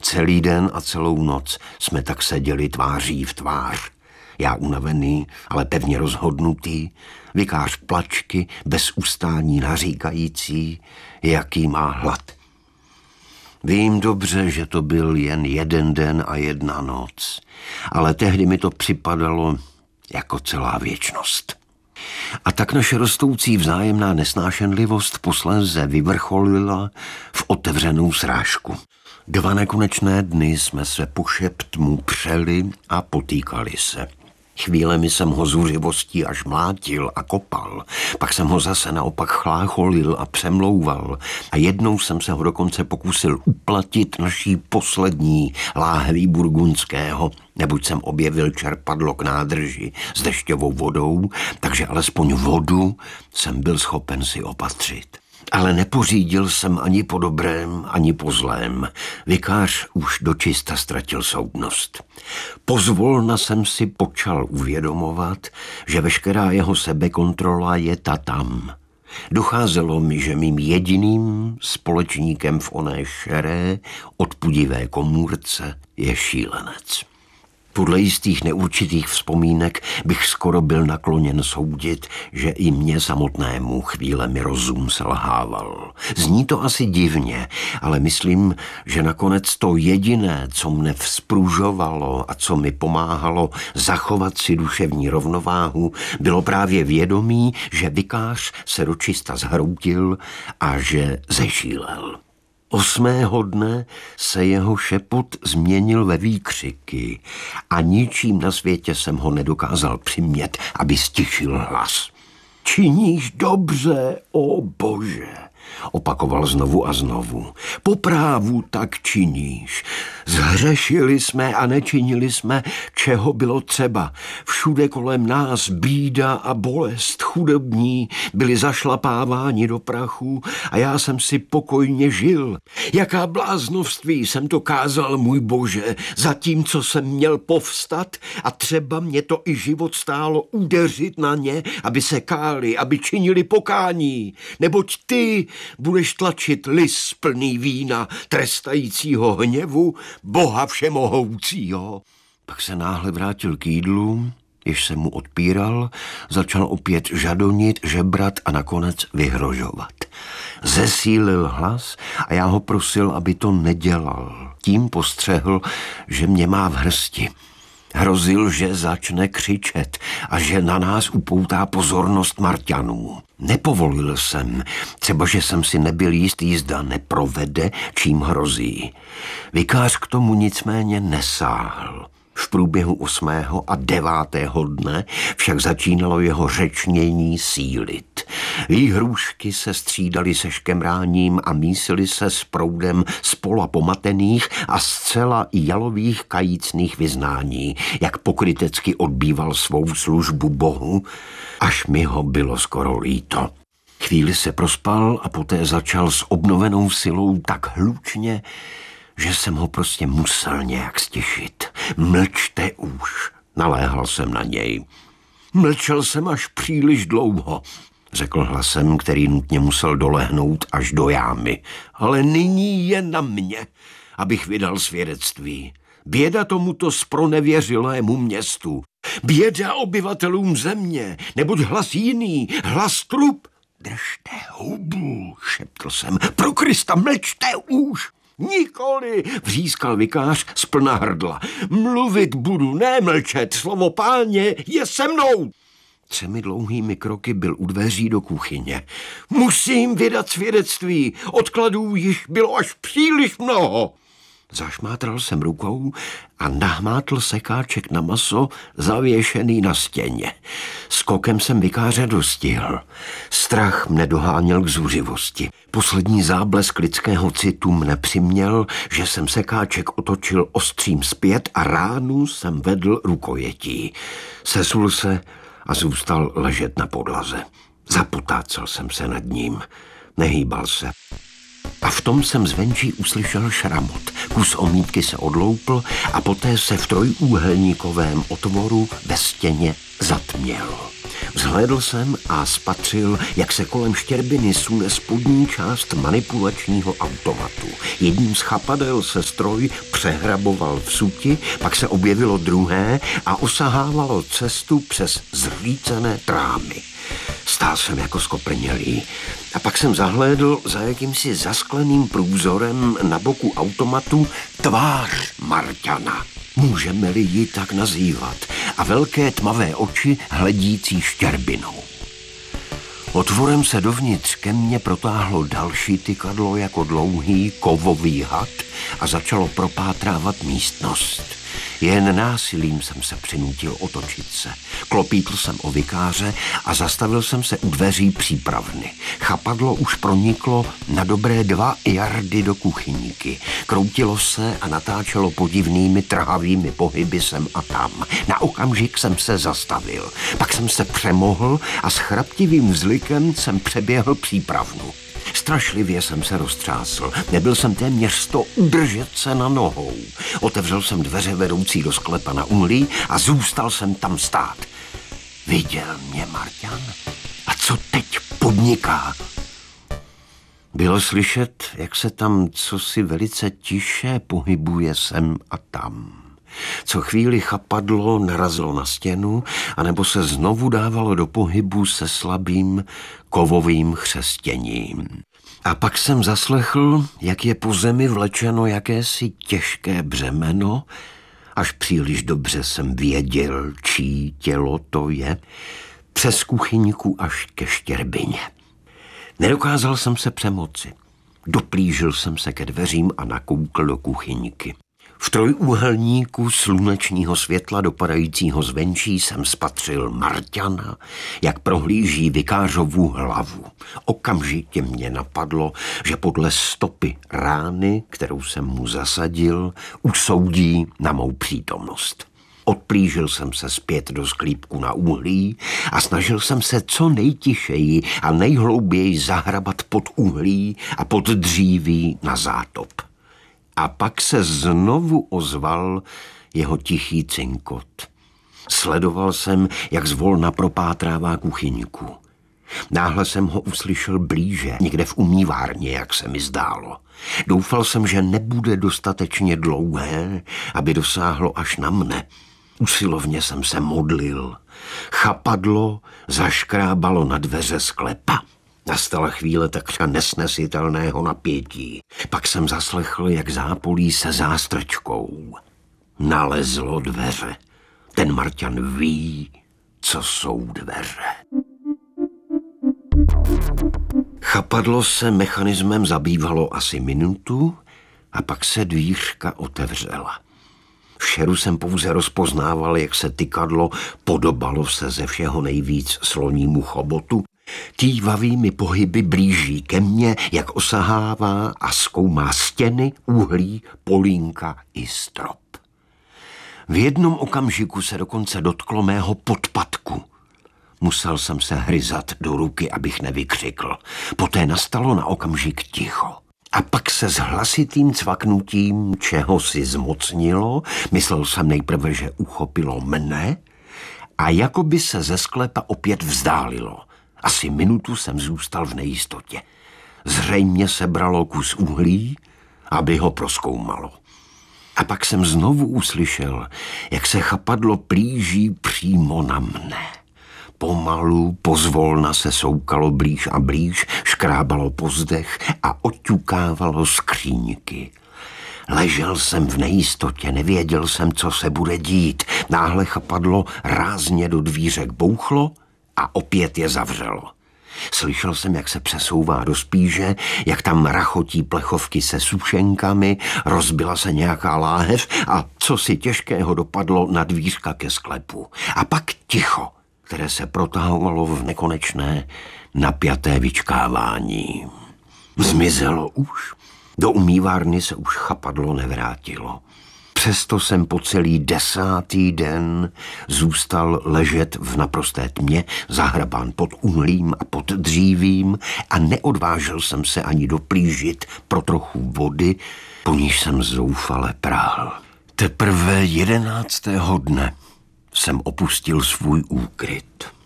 Celý den a celou noc jsme tak seděli tváří v tvář. Já unavený, ale pevně rozhodnutý, vikář plačky, bez ustání naříkající, jaký má hlad. Vím dobře, že to byl jen jeden den a jedna noc, ale tehdy mi to připadalo jako celá věčnost. A tak naše rostoucí vzájemná nesnášenlivost posléze vyvrcholila v otevřenou srážku. 2 nekonečné dny jsme se po šeptmu přeli a potýkali se. Chvílemi jsem ho zuřivostí až mlátil a kopal, pak jsem ho zase naopak chlácholil a přemlouval a jednou jsem se ho dokonce pokusil uplatit naší poslední láhví burgundského, neboť jsem objevil čerpadlo k nádrži s dešťovou vodou, takže alespoň vodu jsem byl schopen si opatřit. Ale nepořídil jsem ani po dobrém, ani po zlém. Vikář už dočista ztratil soudnost. Pozvolna jsem si počal uvědomovat, že veškerá jeho sebekontrola je tam. Docházelo mi, že mým jediným společníkem v oné šeré, odpudivé komůrce je šílenec. Podle jistých neurčitých vzpomínek bych skoro byl nakloněn soudit, že i mně samotnému chvílemi rozum selhával. Zní to asi divně, ale myslím, že nakonec to jediné, co mne vzpružovalo a co mi pomáhalo zachovat si duševní rovnováhu, bylo právě vědomí, že vikář se dočista zhroutil a že zešílel. 8. dne se jeho šepot změnil ve výkřiky a ničím na světě jsem ho nedokázal přimět, aby stišil hlas. Činíš dobře, o Bože, opakoval znovu a znovu. Po právu tak činíš. Zhřešili jsme a nečinili jsme, čeho bylo třeba. Všude kolem nás bída a bolest, chudobní byli zašlapáváni do prachu a já jsem si pokojně žil. Jaká bláznovství jsem to kázal, můj Bože, zatímco jsem měl povstat a třeba mě to i život stálo udeřit na ně, aby se káli, aby činili pokání, neboť ty budeš tlačit lis plný vína trestajícího hněvu Boha všemohoucího. Pak se náhle vrátil k jídlu, jež se mu odpíral, začal opět žadonit, žebrat a nakonec vyhrožovat. Zesílil hlas a já ho prosil, aby to nedělal. Tím postřehl, že mě má v hrsti. Hrozil, že začne křičet a že na nás upoutá pozornost Marťanů. Nepovolil jsem, třeba že jsem si nebyl jistý, zda neprovede, čím hrozí. Vikář k tomu nicméně nesáhl. V průběhu 8. a 9. dne však začínalo jeho řečnění sílit. Výhrůžky se střídaly se škemráním a mísily se s proudem spola pomatených a zcela jalových kajícných vyznání, jak pokrytecky odbýval svou službu Bohu, až mi ho bylo skoro líto. Chvíli se prospal a poté začal s obnovenou silou tak hlučně, že jsem ho prostě musel nějak stěšit. Mlčte už, naléhal jsem na něj. Mlčel jsem až příliš dlouho, řekl hlasem, který nutně musel dolehnout až do jámy. Ale nyní je na mě, abych vydal svědectví. Běda tomuto spronevěřilému městu. Běda obyvatelům země, neboť hlas jiný, hlas trup. Držte hubu, šeptl jsem. Pro Krista, mlčte už. Nikoli, vřískal vikář z plna hrdla. Mluvit budu, ne mlčet, slovo Páně je se mnou. 3 dlouhými kroky byl u dveří do kuchyně. Musím vydat svědectví, odkladů již bylo až příliš mnoho. Zašmátral jsem rukou a nahmátl sekáček na maso zavěšený na stěně. Skokem jsem vikáře dostihl. Strach mne doháněl k zuřivosti. Poslední záblesk lidského citu mne přiměl, že jsem sekáček otočil ostřím zpět a ránu jsem vedl rukojetí. Sesul se a zůstal ležet na podlaze. Zapotácel jsem se nad ním. Nehýbal se. A v tom jsem zvenčí uslyšel šramot. Kus omítky se odloupl a poté se v trojúhelníkovém otvoru ve stěně zatměl. Zhlédl jsem a spatřil, jak se kolem štěrbiny sune spodní část manipulačního automatu. Jedním z chapadel se stroj přehraboval v suti, pak se objevilo druhé a osahávalo cestu přes zřícené trámy. Stál jsem jako skoprnělý a pak jsem zahlédl za jakýmsi zaskleným průzorem na boku automatu tvář Marťana. Můžeme-li ji tak nazývat, a velké tmavé oči hledící štěrbinou. Otvorem se dovnitř ke mně protáhlo další tykadlo jako dlouhý kovový had a začalo propátrávat místnost. Jen násilím jsem se přinutil otočit se. Klopítl jsem o vikáře a zastavil jsem se u dveří přípravny. Chapadlo už proniklo na dobré 2 jardy do kuchyňky. Kroutilo se a natáčelo podivnými trhavými pohyby sem a tam. Na okamžik jsem se zastavil. Pak jsem se přemohl a s chraptivým vzlikem jsem přeběhl přípravnu. Strašlivě jsem se roztřásl. Nebyl jsem téměř 100 udržet se na nohou. Otevřel jsem dveře vedoucí do sklepa na uhlí a zůstal jsem tam stát. Viděl mě Marťan? A co teď podniká? Bylo slyšet, jak se tam cosi velice tiše pohybuje sem a tam. Co chvíli chapadlo narazilo na stěnu, anebo se znovu dávalo do pohybu se slabým kovovým chřestěním. A pak jsem zaslechl, jak je po zemi vlečeno jakési těžké břemeno, až příliš dobře jsem věděl, čí tělo to je, přes kuchyňku až ke štěrbině. Nedokázal jsem se přemoci. Doplížil jsem se ke dveřím a nakoukl do kuchyňky. V trojúhelníku slunečního světla dopadajícího zvenčí jsem spatřil Marťana, jak prohlíží vikářovu hlavu. Okamžitě mě napadlo, že podle stopy rány, kterou jsem mu zasadil, usoudí na mou přítomnost. Odplížil jsem se zpět do sklípku na uhlí a snažil jsem se co nejtišeji a nejhlouběji zahrabat pod uhlí a pod dříví na zátop. A pak se znovu ozval jeho tichý cinkot. Sledoval jsem, jak zvolna propátrává kuchyňku. Náhle jsem ho uslyšel blíže, někde v umývárně, jak se mi zdálo. Doufal jsem, že nebude dostatečně dlouhé, aby dosáhlo až na mne. Usilovně jsem se modlil. Chapadlo zaškrábalo na dveře sklepa. Nastala chvíle takřka nesnesitelného napětí. Pak jsem zaslechl, jak zápolí se zástrčkou. Nalezlo dveře. Ten Marťan ví, co jsou dveře. Chapadlo se mechanismem zabývalo asi minutu a pak se dvířka otevřela. V šeru jsem pouze rozpoznával, jak se tykadlo podobalo se ze všeho nejvíc slonímu chobotu. Kývavými pohyby blíží ke mně, jak osahává a zkoumá stěny, uhlí, polínka i strop. V jednom okamžiku se dokonce dotklo mého podpatku. Musel jsem se hryzat do ruky, abych nevykřikl. Poté nastalo na okamžik ticho. A pak se s hlasitým cvaknutím čeho si zmocnilo, myslel jsem nejprve, že uchopilo mne, a jako by se ze sklepa opět vzdálilo. Asi minutu jsem zůstal v nejistotě. Zřejmě se bralo kus uhlí, aby ho prozkoumalo. A pak jsem znovu uslyšel, jak se chapadlo plíží přímo na mne. Pomalu, pozvolna se soukalo blíž a blíž, škrábalo po zdech a oťukávalo skříňky. Ležel jsem v nejistotě, nevěděl jsem, co se bude dít. Náhle chapadlo rázně do dvířek bouchlo a opět je zavřelo. Slyšel jsem, jak se přesouvá do spíže, jak tam rachotí plechovky se sušenkami, rozbila se nějaká láhev a co si těžkého dopadlo na dvířka ke sklepu. A pak ticho, které se protahovalo v nekonečné napjaté vyčkávání. Zmizelo už. Do umývárny se už chapadlo nevrátilo. Přesto jsem po celý 10. den zůstal ležet v naprosté tmě, zahrabán pod uhlím a pod dřívím a neodvážil jsem se ani doplížit pro trochu vody, po níž jsem zoufale práhl. Teprve 11. dne jsem opustil svůj úkryt.